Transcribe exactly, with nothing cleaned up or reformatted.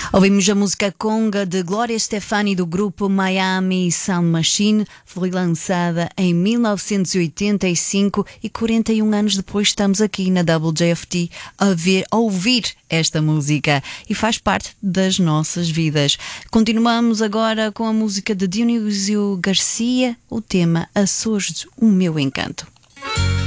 Ouvimos a música Conga de Gloria Stefani do grupo Miami Sound Machine. Foi lançada em mil novecentos e oitenta e cinco e quarenta e um anos depois estamos aqui na W J F T a, ver, a ouvir esta música e faz parte das nossas vidas. Continuamos agora com a música de Dionísio Garcia, o tema Açores, o meu encanto.